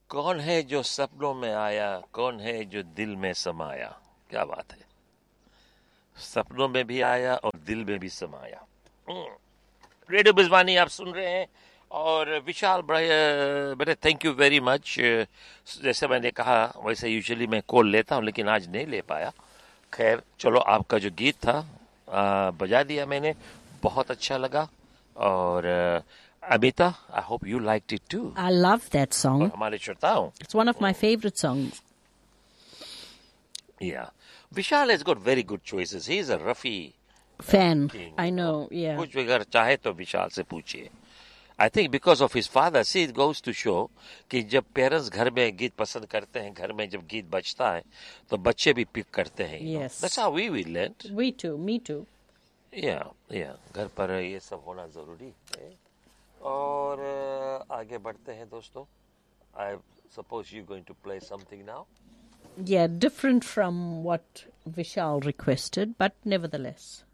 कौन है जो सपनों में आया, कौन है जो दिल में समाया. क्या बात है. सपनों में भी आया और दिल में भी समाया. रेडियो बिजवानी आप सुन रहे हैं. और विशाल बेटे थैंक यू वेरी मच. जैसे मैंने कहा वैसे यूजुअली मैं कॉल लेता हूं लेकिन आज नहीं ले पाया. खैर चलो, आपका जो गीत था बजा दिया मैंने. बहुत अच्छा लगा. और Amita, I hope you liked it to. I love that और song. हमारे श्रोताओं. It's one of my favorite songs. Yeah, Vishal has got very good choices. He is a Rafi Fan. king. I know, yeah. कुछ अगर चाहे तो विशाल से पूछिए. I think because of his father. See it goes to show कि जब parents घर में गीत पसंद करते हैं, घर में जब गीत बजता है तो बच्चे भी पिक करते हैं. Yes. That's how we learn. We too, me too. या घर पर ये सब होना जरूरी है. और आगे बढ़ते हैं दोस्तों. I suppose you going to play something now. Yeah, different from what Vishal requested, but nevertheless.